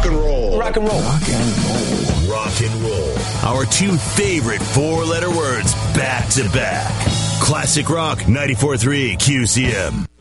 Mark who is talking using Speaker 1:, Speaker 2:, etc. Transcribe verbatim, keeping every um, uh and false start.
Speaker 1: and roll.
Speaker 2: Rock and roll.
Speaker 3: Rock and roll.
Speaker 4: Rock and roll. Our two favorite four-letter words back to back. Classic Rock ninety-four point three Q C M.